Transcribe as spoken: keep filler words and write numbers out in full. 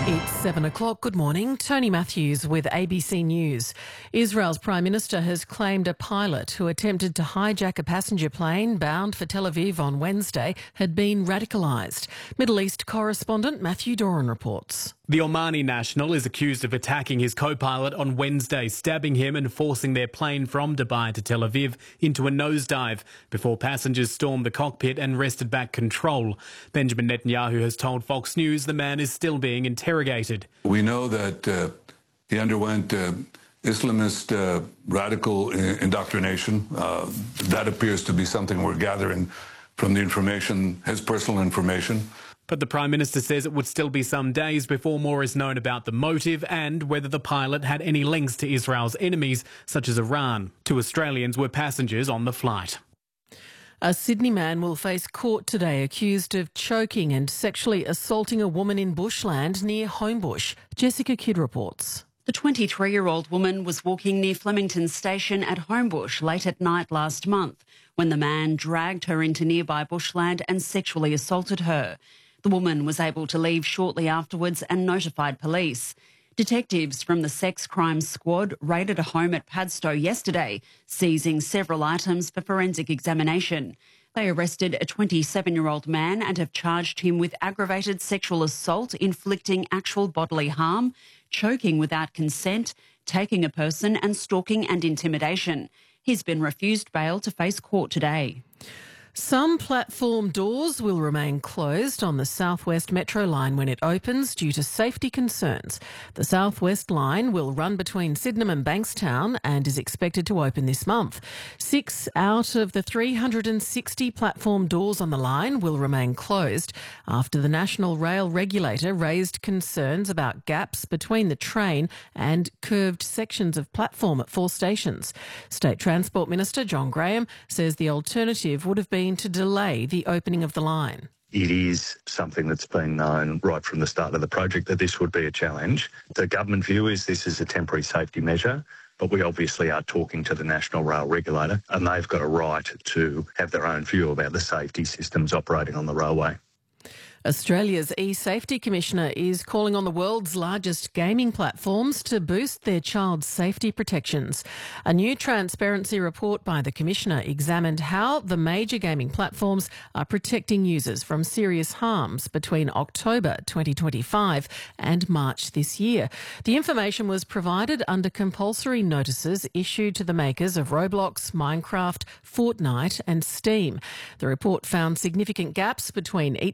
It's seven o'clock. Good morning. Tony Matthews with A B C News. Israel's Prime Minister has claimed a pilot who attempted to hijack a passenger plane bound for Tel Aviv on Wednesday had been radicalised. Middle East correspondent Matthew Doran reports. The Omani national is accused of attacking his co-pilot on Wednesday, stabbing him and forcing their plane from Dubai to Tel Aviv into a nosedive before passengers stormed the cockpit and wrested back control. Benjamin Netanyahu has told Fox News the man is still being interrogated. We know that uh, he underwent uh, Islamist uh, radical indoctrination. Uh, that appears to be something we're gathering from the information, his personal information. But the Prime Minister says it would still be some days before more is known about the motive and whether the pilot had any links to Israel's enemies, such as Iran. Two Australians were passengers on the flight. A Sydney man will face court today accused of choking and sexually assaulting a woman in bushland near Homebush. Jessica Kidd reports. The twenty-three-year-old woman was walking near Flemington Station at Homebush late at night last month when the man dragged her into nearby bushland and sexually assaulted her. The woman was able to leave shortly afterwards and notified police. Detectives from the Sex Crimes Squad raided a home at Padstow yesterday, seizing several items for forensic examination. They arrested a twenty-seven-year-old man and have charged him with aggravated sexual assault, inflicting actual bodily harm, choking without consent, taking a person and stalking and intimidation. He's been refused bail to face court today. Some platform doors will remain closed on the South West Metro line when it opens due to safety concerns. The South West line will run between Sydenham and Bankstown and is expected to open this month. Six out of the three hundred sixty platform doors on the line will remain closed after the National Rail Regulator raised concerns about gaps between the train and curved sections of platform at four stations. State Transport Minister John Graham says the alternative would have been to delay the opening of the line. It is something that's been known right from the start of the project that this would be a challenge. The government view is this is a temporary safety measure, but we obviously are talking to the National Rail Regulator and they've got a right to have their own view about the safety systems operating on the railway. Australia's e-safety commissioner is calling on the world's largest gaming platforms to boost their child safety protections. A new transparency report by the commissioner examined how the major gaming platforms are protecting users from serious harms between October twenty twenty-five and March this year. The information was provided under compulsory notices issued to the makers of Roblox, Minecraft, Fortnite and Steam. The report found significant gaps between each